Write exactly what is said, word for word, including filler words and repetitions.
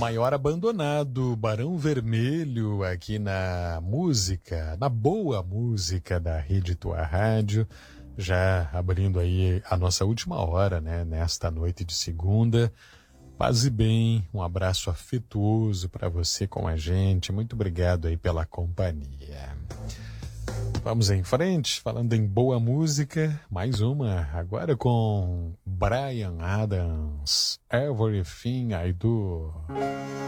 Maior Abandonado, Barão Vermelho, aqui na música, na boa música da Rede Tua Rádio, já abrindo aí a nossa última hora, né, nesta noite de segunda. Paz e bem, um abraço afetuoso para você com a gente, muito obrigado aí pela companhia. Vamos em frente, falando em boa música, mais uma, agora com Bryan Adams, Everything I Do.